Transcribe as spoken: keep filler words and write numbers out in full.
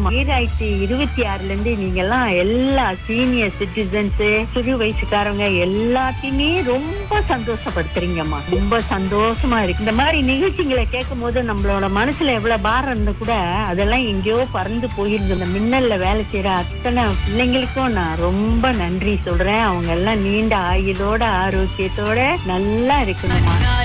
ஈராயிரத்தி இருபத்தி ஆறுல இருந்து நீங்க எல்லாம் எல்லா சீனியர் சிட்டிசன்ஸ், சிறு வயசுக்காரங்க எல்லாத்தையுமே ரொம்ப சந்தோஷப்படுத்துறீங்கம்மா. ரொம்ப சந்தோஷமா இருக்கு. இந்த மாதிரி நிகழ்ச்சிகளை கேட்கும் போது நம்மளோட மனசுல எவ்வளவு பாரம் இருந்தா கூட அதெல்லாம் எங்கேயோ பறந்து போயிருக்கு. இந்த மின்னல்ல வேலை செய்யற அத்தனை பிள்ளைங்களுக்கும் நான் ரொம்ப நன்றி சொல்றேன். அவங்க எல்லாம் நீண்ட ஆயுளோட ஆரோக்கியத்தோட நல்லா இருக்கணும்மா.